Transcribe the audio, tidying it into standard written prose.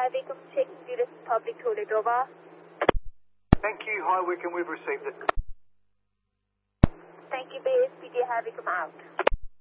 High Wycombe, check the public toilet, over. Thank you, High Wycombe, we've received it. Thank you, base, PD High Wycombe out.